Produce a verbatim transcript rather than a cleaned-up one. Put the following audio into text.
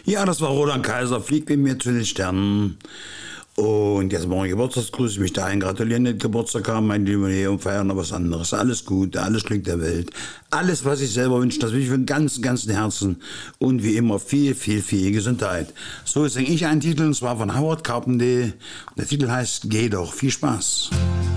Ja, das war Roland Kaiser, flieg mit mir zu den Sternen. Und jetzt morgen Geburtstagsgruß, ich mich dahin gratulieren, den Geburtstag haben, mein Jubiläum feiern, noch was anderes. Alles Gute, alles Glück der Welt. Alles, was ich selber wünsche, das will ich von ganzem, ganzem Herzen. Und wie immer viel, viel, viel Gesundheit. So singe ich einen Titel, und zwar von Howard Carpendale. Der Titel heißt Geh doch. Viel Spaß.